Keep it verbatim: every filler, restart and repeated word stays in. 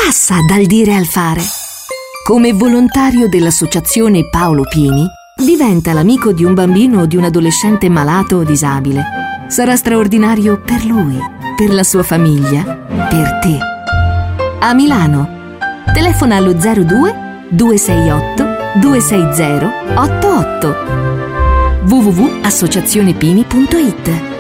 passa dal dire al fare. Come volontario dell'associazione Paolo Pini, diventa l'amico di un bambino o di un adolescente malato o disabile. Sarà straordinario per lui, per la sua famiglia, per te. A Milano. Telefona allo zero due due sei otto due sei zero otto otto. w w w punto associazione pini punto it.